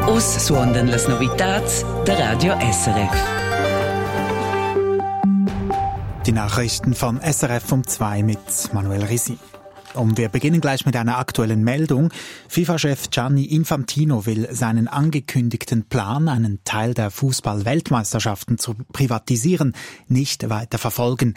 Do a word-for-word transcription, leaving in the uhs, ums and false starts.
Us suondan las novitats der Radio S R F. Die Nachrichten von S R F um zwei mit Manuel Risi. Und wir beginnen gleich mit einer aktuellen Meldung. FIFA-Chef Gianni Infantino will seinen angekündigten Plan, einen Teil der Fußball-Weltmeisterschaften zu privatisieren, nicht weiter verfolgen.